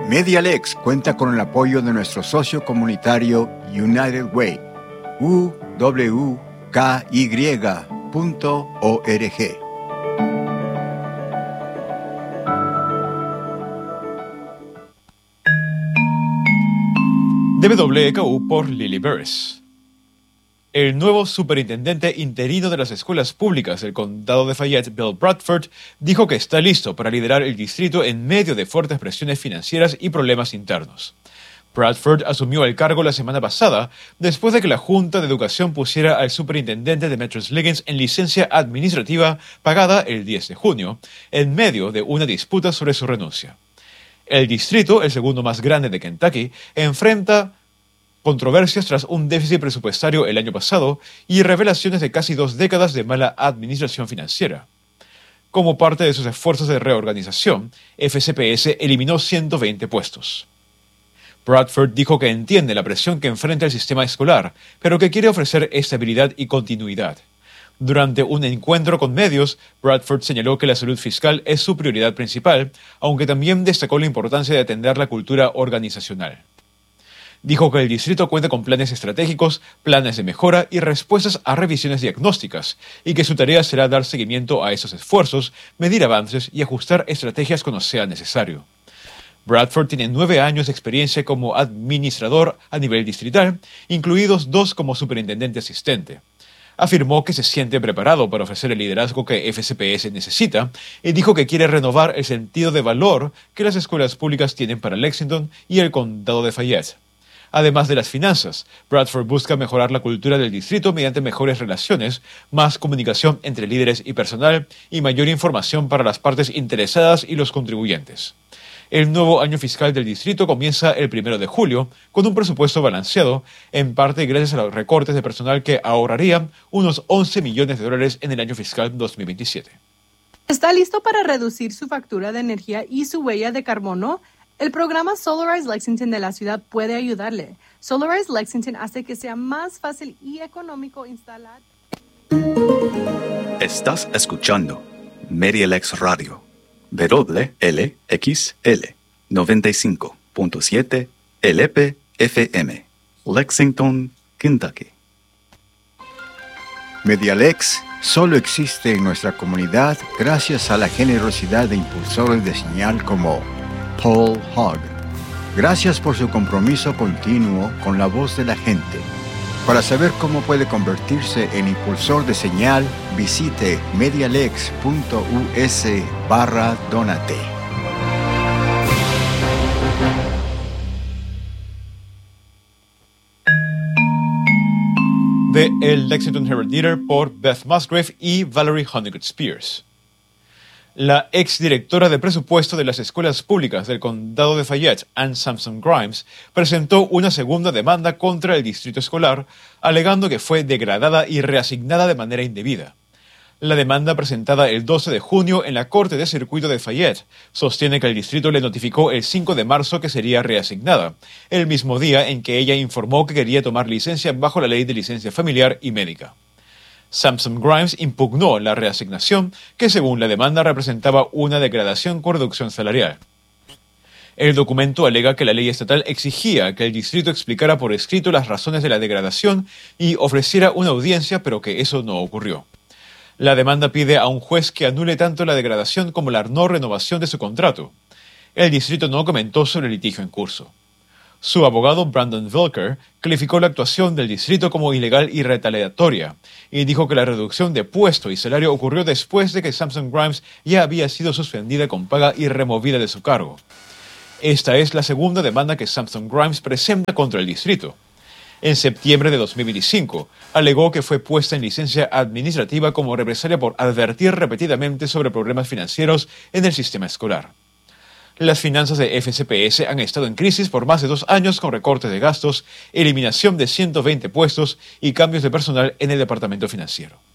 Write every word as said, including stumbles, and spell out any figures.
MediaLex cuenta con el apoyo de nuestro socio comunitario United Way, u w k y punto org. De W K U por Lily Burris. El nuevo superintendente interino de las escuelas públicas del condado de Fayette, Bill Bradford, dijo que está listo para liderar el distrito en medio de fuertes presiones financieras y problemas internos. Bradford asumió el cargo la semana pasada después de que la Junta de Educación pusiera al superintendente de Metros Liggins en licencia administrativa pagada el diez de junio, en medio de una disputa sobre su renuncia. El distrito, el segundo más grande de Kentucky, enfrenta controversias tras un déficit presupuestario el año pasado y revelaciones de casi dos décadas de mala administración financiera. Como parte de sus esfuerzos de reorganización, F C P S eliminó ciento veinte puestos. Bradford dijo que entiende la presión que enfrenta el sistema escolar, pero que quiere ofrecer estabilidad y continuidad. Durante un encuentro con medios, Bradford señaló que la salud fiscal es su prioridad principal, aunque también destacó la importancia de atender la cultura organizacional. Dijo que el distrito cuenta con planes estratégicos, planes de mejora y respuestas a revisiones diagnósticas, y que su tarea será dar seguimiento a esos esfuerzos, medir avances y ajustar estrategias cuando sea necesario. Bradford tiene nueve años de experiencia como administrador a nivel distrital, incluidos dos como superintendente asistente. Afirmó que se siente preparado para ofrecer el liderazgo que F C P S necesita y dijo que quiere renovar el sentido de valor que las escuelas públicas tienen para Lexington y el condado de Fayette. Además de las finanzas, Bradford busca mejorar la cultura del distrito mediante mejores relaciones, más comunicación entre líderes y personal y mayor información para las partes interesadas y los contribuyentes. El nuevo año fiscal del distrito comienza el primero de julio con un presupuesto balanceado, en parte gracias a los recortes de personal que ahorrarían unos once millones de dólares en el año fiscal dos mil veintisiete. ¿Está listo para reducir su factura de energía y su huella de carbono? El programa Solarize Lexington de la ciudad puede ayudarle. Solarize Lexington hace que sea más fácil y económico instalar. Estás escuchando MediaLex Radio, W L X L noventa y cinco punto siete L P F M, Lexington, Kentucky. MediaLex solo existe en nuestra comunidad gracias a la generosidad de impulsores de señal como Paul Hogg. Gracias por su compromiso continuo con la voz de la gente. Para saber cómo puede convertirse en impulsor de señal, visite medialex punto u s barra donate. De el Lexington Herald Leader por Beth Musgrave y Valerie Honeycutt Spears. La exdirectora de presupuesto de las escuelas públicas del condado de Fayette, Ann Sampson Grimes, presentó una segunda demanda contra el distrito escolar, alegando que fue degradada y reasignada de manera indebida. La demanda, presentada el doce de junio en la Corte de Circuito de Fayette, sostiene que el distrito le notificó el cinco de marzo que sería reasignada, el mismo día en que ella informó que quería tomar licencia bajo la ley de licencia familiar y médica. Sampson Grimes impugnó la reasignación, que según la demanda representaba una degradación con reducción salarial. El documento alega que la ley estatal exigía que el distrito explicara por escrito las razones de la degradación y ofreciera una audiencia, pero que eso no ocurrió. La demanda pide a un juez que anule tanto la degradación como la no renovación de su contrato. El distrito no comentó sobre el litigio en curso. Su abogado, Brandon Volker, calificó la actuación del distrito como ilegal y retaliatoria y dijo que la reducción de puesto y salario ocurrió después de que Sampson Grimes ya había sido suspendida con paga y removida de su cargo. Esta es la segunda demanda que Sampson Grimes presenta contra el distrito. En septiembre de dos mil veinticinco, alegó que fue puesta en licencia administrativa como represalia por advertir repetidamente sobre problemas financieros en el sistema escolar. Las finanzas de F C P S han estado en crisis por más de dos años con recortes de gastos, eliminación de ciento veinte puestos y cambios de personal en el departamento financiero.